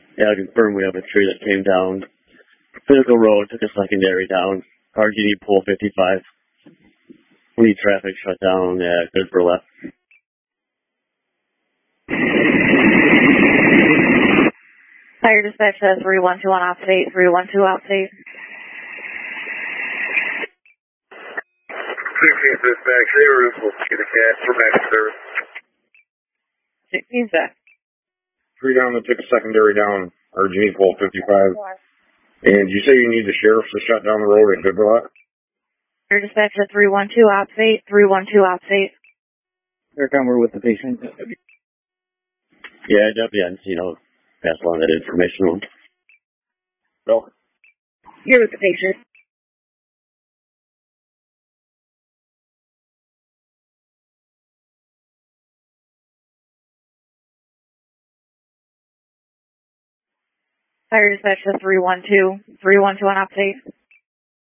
Yeah, I confirm we have a tree that came down. Pinnacle Road took a secondary down. RGD pole 55. We need traffic shut down. Yeah, good for left. Fire dispatch says 312 on off-state, 312 out-state. 16th dispatch, Aries will see the cat for match service. 16th back. Three down that took a secondary down, RG pole 55. And you say you need the sheriff to shut down the road at Goodbrook? Fire dispatch says 312 out-state, 312 out-state. They're coming with the patient. Yeah, WNC, pass along that information. Bill? You're with the patient. Fire dispatch says 312 on off-state.